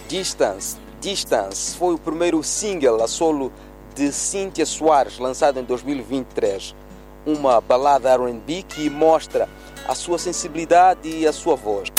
Distance foi o primeiro single a solo de Cíntia Soares, lançado em 2023. Uma balada R&B que mostra a sua sensibilidade e a sua voz.